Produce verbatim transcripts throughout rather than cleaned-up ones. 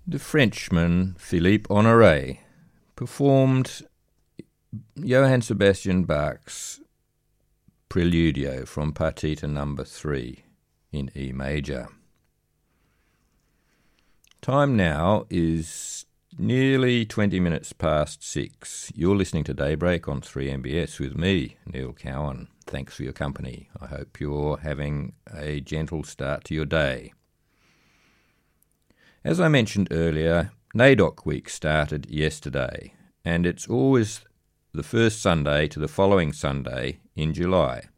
The Frenchman Philippe Honoré performed Johann Sebastian Bach's Preludio from Partita number three in E major. Time now is nearly twenty minutes past six. You're listening to Daybreak on three M B S with me, Neil Cowan. Thanks for your company. I hope you're having a gentle start to your day. As I mentioned earlier, NAIDOC Week started yesterday, and it's always the first Sunday to the following Sunday in July.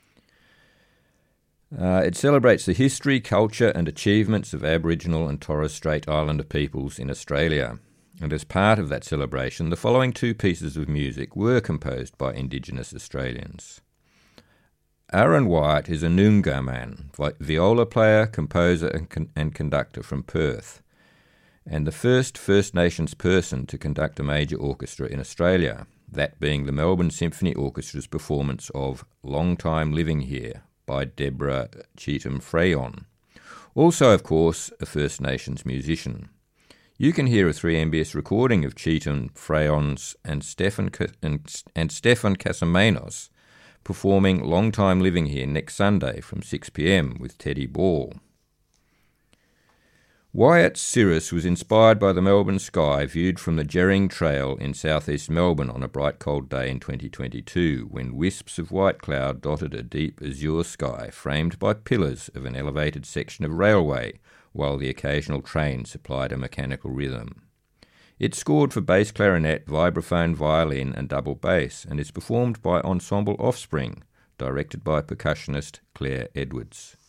Uh, it celebrates the history, culture and achievements of Aboriginal and Torres Strait Islander peoples in Australia. And as part of that celebration, the following two pieces of music were composed by Indigenous Australians. Aaron Wyatt is a Noongar man, viola player, composer and, con- and conductor from Perth, and the first First Nations person to conduct a major orchestra in Australia, that being the Melbourne Symphony Orchestra's performance of Long Time Living Here by Deborah Cheetham-Freyon. Also, of course, a First Nations musician. You can hear a three M B S recording of Cheetham-Freyon's and Stefan, and, and Stefan Casamanos performing Long Time Living Here next Sunday from six p m with Teddy Ball. Wyatt's Cirrus was inspired by the Melbourne sky viewed from the Jering Trail in southeast Melbourne on a bright cold day in twenty twenty-two, when wisps of white cloud dotted a deep azure sky framed by pillars of an elevated section of railway, while the occasional train supplied a mechanical rhythm. It scored for bass clarinet, vibraphone, violin and double bass, and is performed by Ensemble Offspring, directed by percussionist Claire Edwards.